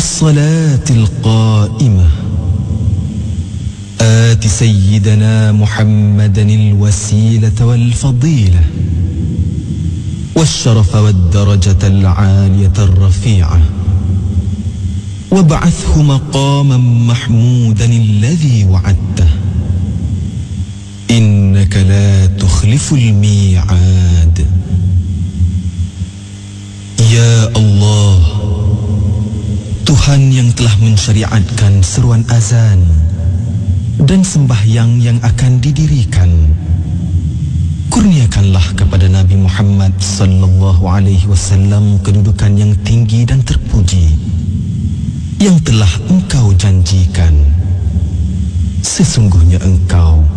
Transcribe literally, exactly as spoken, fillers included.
والصلاة القائمة آت سيدنا محمدا الوسيلة والفضيلة والشرف والدرجة العالية الرفيعة وابعثه مقاما محمودا الذي وعدته إنك لا تخلف الميعاد. Ya Allah, Tuhan yang telah mensyariatkan seruan azan dan sembahyang yang akan didirikan, kurniakanlah kepada Nabi Muhammad sallallahu alaihi wasallam kedudukan yang tinggi dan terpuji yang telah Engkau janjikan. Sesungguhnya Engkau